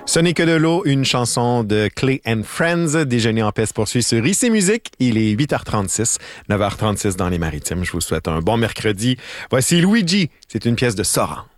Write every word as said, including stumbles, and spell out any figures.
Ce n'est que de l'eau, une chanson de Clay and Friends. Déjeuner en paix se poursuit sur I C Musique. Il est huit heures trente-six, neuf heures trente-six dans les Maritimes. Je vous souhaite un bon mercredi. Voici Luigi. C'est une pièce de Sora.